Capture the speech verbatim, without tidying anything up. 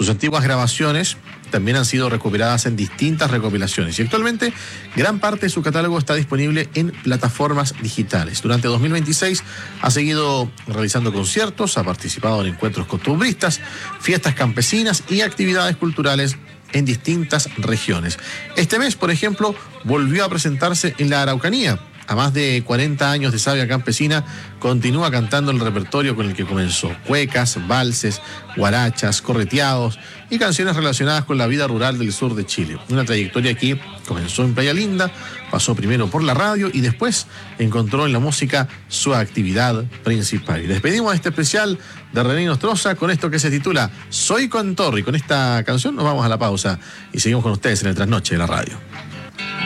Sus antiguas grabaciones también han sido recuperadas en distintas recopilaciones y actualmente gran parte de su catálogo está disponible en plataformas digitales. Durante dos mil veintiséis ha seguido realizando conciertos, ha participado en encuentros costumbristas, fiestas campesinas y actividades culturales en distintas regiones. Este mes, por ejemplo, volvió a presentarse en la Araucanía. A más de cuarenta años de savia campesina, continúa cantando el repertorio con el que comenzó: cuecas, valses, guarachas, correteados y canciones relacionadas con la vida rural del sur de Chile. Una trayectoria que comenzó en Playa Linda, pasó primero por la radio y después encontró en la música su actividad principal. Y despedimos este especial de René Nostroza con esto que se titula Soy Contorri. Con esta canción nos vamos a la pausa y seguimos con ustedes en el Trasnoche de la Radio.